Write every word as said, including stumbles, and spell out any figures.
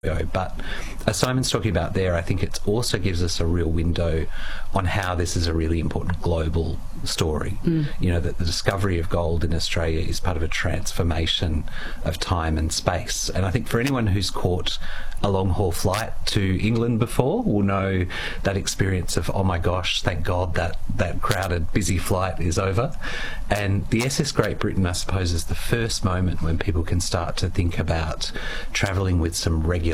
But as Simon's talking about there, I think it also gives us a real window on how this is a really important global story. Mm. You know, that the discovery of gold in Australia is part of a transformation of time and space. And I think for anyone who's caught a long-haul flight to England before will know that experience of, oh my gosh, thank God that, that crowded, busy flight is over. And the S S Great Britain, I suppose, is the first moment when people can start to think about travelling with some regularity